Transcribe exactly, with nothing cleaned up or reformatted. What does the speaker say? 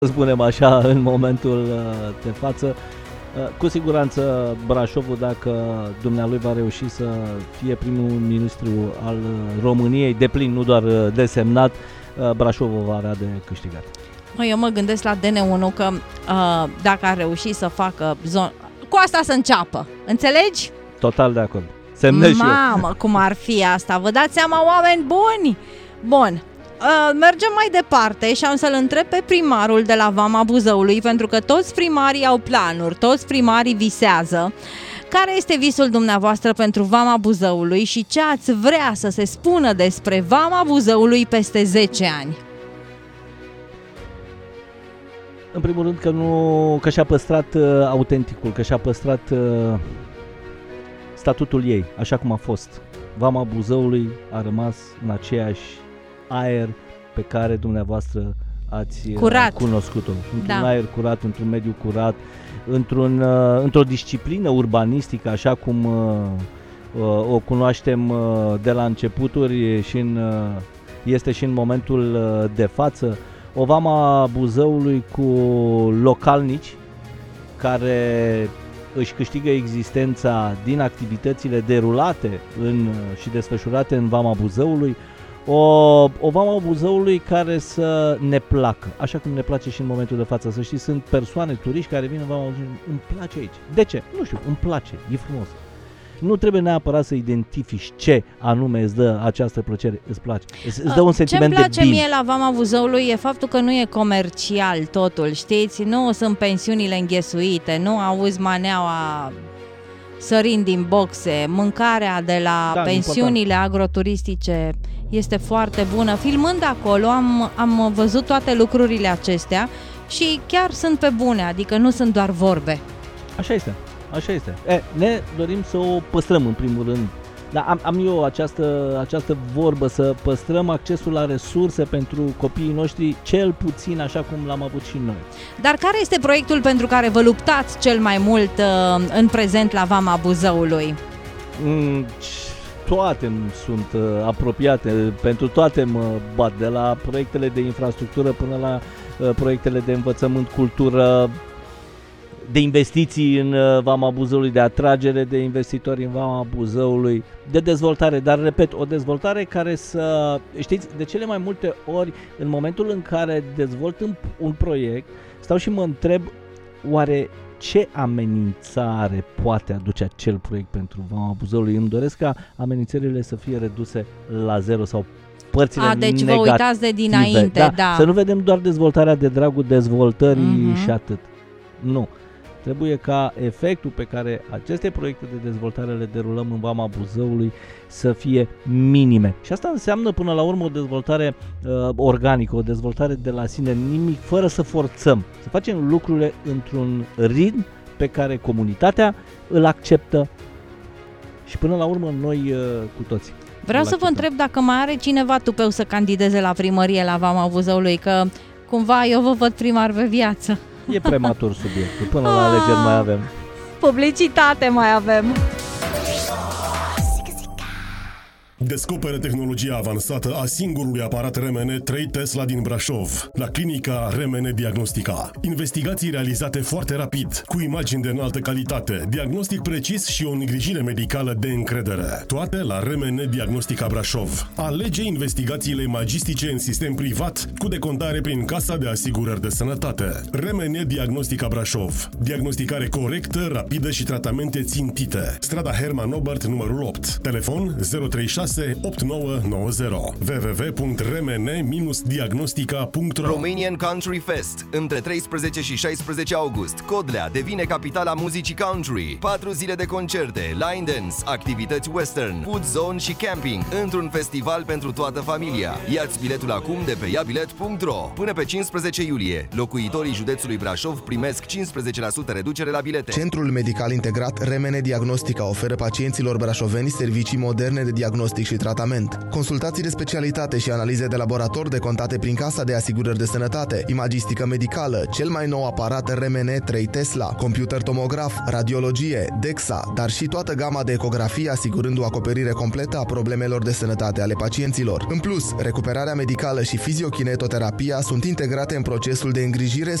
spunem așa, în momentul de față. Cu siguranță Brașovul, dacă dumnealui va reuși să fie primul ministru al României, de plin, nu doar desemnat, Brașovul va avea de câștigat. Eu mă gândesc la D N unu că uh, dacă ar reuși să facă zon... cu asta să înceapă, înțelegi? Total de acord. Semnez și eu. Mamă, cum ar fi asta, vă dați seama, oameni buni? Bun. Uh, mergem mai departe și am să-l întreb pe primarul de la Vama Buzăului, pentru că toți primarii au planuri, toți primarii visează. Care este visul dumneavoastră pentru Vama Buzăului și ce ați vrea să se spună despre Vama Buzăului peste zece ani? În primul rând că, nu, că și-a păstrat uh, autenticul, că și-a păstrat uh, statutul ei, așa cum a fost. Vama Buzăului a rămas în aceeași aer pe care dumneavoastră ați curat. cunoscut-o. Într-un Da. aer curat, într-un mediu curat, într-un, uh, într-o disciplină urbanistică, așa cum uh, uh, o cunoaștem uh, de la începuturi și în, uh, este și în momentul uh, de față. O Vama Buzăului cu localnici care își câștigă existența din activitățile derulate în, și desfășurate în Vama Buzăului. O, o Vama Buzăului care să ne placă, așa cum ne place și în momentul de față. Să știți, sunt persoane, turiști care vin în Vama Buzăului, îmi place aici. De ce? Nu știu, îmi place, e frumos. Nu trebuie neapărat să identifici ce anume îți dă această plăcere, îți place. Îți, îți dă un sentiment de bine. Ce-mi place mie la Vama Buzăului e faptul că nu e comercial totul, știți? Nu sunt pensiunile înghesuite, nu auzi maneaua sărind din boxe, mâncarea de la Da, pensiunile important. agroturistice este foarte bună. Filmând acolo am, am văzut toate lucrurile acestea și chiar sunt pe bune, adică nu sunt doar vorbe. Așa este, așa este. E, ne dorim să o păstrăm în primul rând. Dar am, am eu această, această vorbă, să păstrăm accesul la resurse pentru copiii noștri, cel puțin așa cum l-am avut și noi. Dar care este proiectul pentru care vă luptați cel mai mult uh, în prezent la Vama Buzăului? Mm, toate îmi sunt uh, apropiate, pentru toate mă bat, de la proiectele de infrastructură până la uh, proiectele de învățământ, cultură, de investiții în uh, Vama Buzăului, de atragere de investitori în Vama Buzăului, de dezvoltare, dar repet, o dezvoltare care să, știți, de cele mai multe ori, în momentul în care dezvolt un, un proiect, stau și mă întreb, oare ce amenințare poate aduce acel proiect pentru Vama Buzăului? Îmi doresc ca amenințările să fie reduse la zero sau părțile A, deci negative. vă uitați de dinainte, da, da. Să nu vedem doar dezvoltarea de dragul dezvoltării Mhm. și atât. Nu. Trebuie ca efectul pe care aceste proiecte de dezvoltare le derulăm în Vama Buzăului să fie minime. Și asta înseamnă până la urmă o dezvoltare uh, organică, o dezvoltare de la sine, nimic, fără să forțăm. Să facem lucrurile într-un ritm pe care comunitatea îl acceptă și până la urmă noi uh, cu toții. Vreau îl să vă acceptăm. întreb dacă mai are cineva tupeu să candideze la primărie la Vama Buzăului, că cumva eu vă văd primar pe viață. E prematur subiectul, până la alegeri mai avem. Publicitate mai avem. Descoperă tehnologia avansată a singurului aparat R M N trei Tesla din Brașov, la clinica R M N Diagnostica. Investigații realizate foarte rapid, cu imagini de înaltă calitate, diagnostic precis și o îngrijire medicală de încredere. Toate la R M N Diagnostica Brașov. Alege investigațiile magistice în sistem privat, cu decontare prin Casa de Asigurări de Sănătate. R M N Diagnostica Brașov. Diagnosticare corectă, rapidă și tratamente țintite. Strada Herman Obert, numărul opt. Telefon zero trei șase opt nouă nouă zero. w w w punct r m n diagnostica punct r o. Romanian Country Fest. Între treisprezece și șaisprezece august, Codlea devine capitala muzicii country. Patru zile de concerte, line dance, activități western, food zone și camping, într-un festival pentru toată familia. Ia-ți biletul acum de pe ia bilet punct r o. Până pe cincisprezece iulie, locuitorii județului Brașov primesc cincisprezece la sută reducere la bilete. Centrul Medical Integrat R M N Diagnostica oferă pacienților brașoveni servicii moderne de diagnostic diagnostic și tratament, consultații de specialitate și analize de laborator decontate prin Casa de Asigurări de Sănătate, imagistică medicală, cel mai nou aparat R M N trei Tesla, computer tomograf, radiologie, D E X A, dar și toată gama de ecografie asigurând o acoperire completă a problemelor de sănătate ale pacienților. În plus, recuperarea medicală și fiziokinetoterapia sunt integrate în procesul de îngrijire